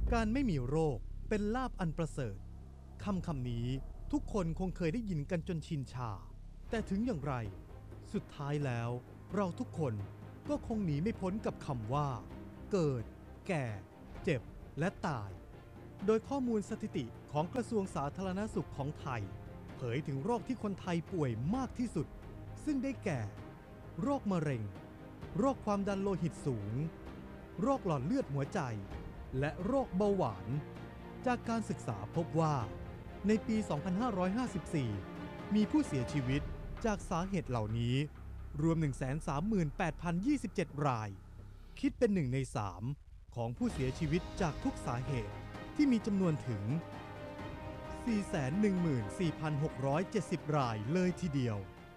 การไม่มีโรคเป็นลาภอันประเสริฐคำนี้ทุกคนคงเคยได้ยินกันจนชินชาแต่ถึงอย่างไรสุดท้ายแล้วเราทุกคนก็คงหนีไม่พ้นกับคำว่าเกิดแก่เจ็บและตายโดยข้อมูลสถิติของกระทรวงสาธารณสุขของไทยเผยถึงโรคที่คนไทยป่วยมากที่สุดซึ่งได้แก่โรคมะเร็งโรคความดันโลหิตสูงโรคหลอดเลือดหัวใจและโรคเบาหวานจากการศึกษาพบว่าในปี 2554 มีผู้เสียชีวิตจากสาเหตุเหล่านี้รวม 138,027 รายคิดเป็น1 ใน 3ของผู้เสียชีวิตจากทุกสาเหตุที่มีจำนวนถึง 414,670 รายเลยทีเดียว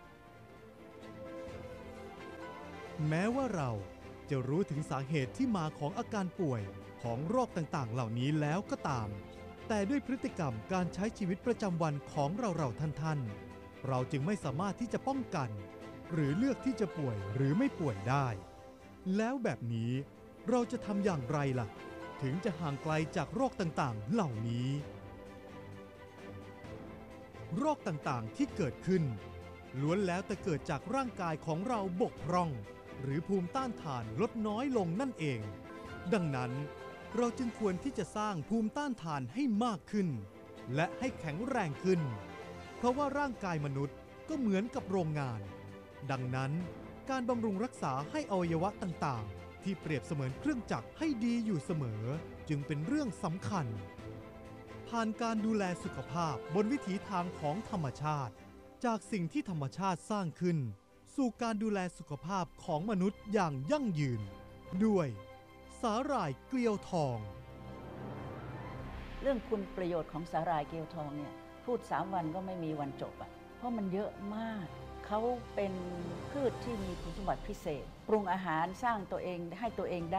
แม้ว่าเราจะรู้ถึงสาเหตุที่มาของอาการป่วยของโรคต่างๆเหล่านี้แล้วก็ตามแต่ด้วยพฤติกรรมการใช้ชีวิตประจำวันของเราท่านเราจึงไม่สามารถที่จะป้องกันหรือเลือกที่จะป่วยหรือไม่ป่วยได้แล้วแบบนี้เราจะทำอย่างไรล่ะถึงจะห่างไกลจากโรคต่างๆเหล่านี้โรคต่างๆที่เกิดขึ้นล้วนแล้วแต่เกิดจากร่างกายของเราบกพร่องหรือภูมิต้านทานลดน้อยลงนั่นเองดังนั้นเราจึงควรที่จะสร้างภูมิต้านทานให้มากขึ้นและให้แข็งแรงขึ้นเพราะว่าร่างกายมนุษย์ก็เหมือนกับโรงงานดังนั้นการบำรุงรักษาให้อวัยวะต่างๆที่เปรียบเสมือนเครื่องจักรให้ดีอยู่เสมอจึงเป็นเรื่องสำคัญผ่านการดูแลสุขภาพบนวิถีทางของธรรมชาติจากสิ่งที่ธรรมชาติสร้างขึ้นสู่การดูแลสุขภาพของมนุษย์อย่างยั่งยืนด้วยสาหร่ายเกลียวทองเรื่องคุณประโยชน์ของสาหร่ายเกลียวทองเนี่ยพูด3 วันก็ไม่มีวันจบเพราะมันเยอะมากเขาเป็นพืชที่มีคุณสมบัติพิเศษปรุงอาหารสร้างตัวเองให้ตัวเองได้